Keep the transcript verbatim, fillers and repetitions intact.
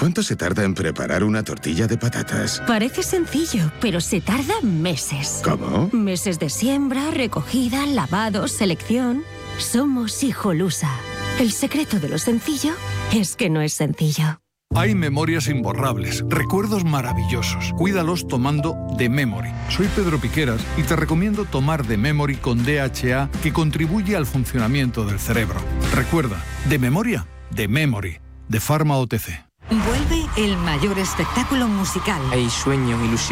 ¿Cuánto se tarda en preparar una tortilla de patatas? Parece sencillo, pero se tarda meses. ¿Cómo? Meses de siembra, recogida, lavado, selección. Somos Hijolusa. El secreto de lo sencillo es que no es sencillo. Hay memorias imborrables, recuerdos maravillosos. Cuídalos tomando The Memory. Soy Pedro Piqueras y te recomiendo tomar The Memory con D H A, que contribuye al funcionamiento del cerebro. Recuerda, de memoria, The Memory, de Pharma O T C. Vuelve el mayor espectáculo musical. Hay sueños, ilusiones.